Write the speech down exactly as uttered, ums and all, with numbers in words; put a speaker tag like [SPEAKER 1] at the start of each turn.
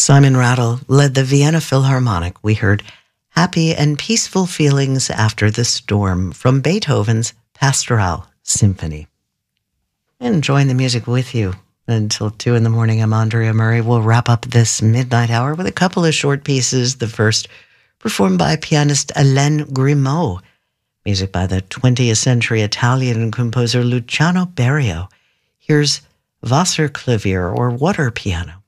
[SPEAKER 1] Simon Rattle led the Vienna Philharmonic. We heard Happy and Peaceful Feelings After the Storm from Beethoven's Pastoral Symphony. Enjoying the music with you until two in the morning. I'm Andrea Murray. We'll wrap up this midnight hour with a couple of short pieces. The first performed by pianist Hélène Grimaud. Music by the twentieth century Italian composer Luciano Berio. Here's Wasserklavier, or water piano.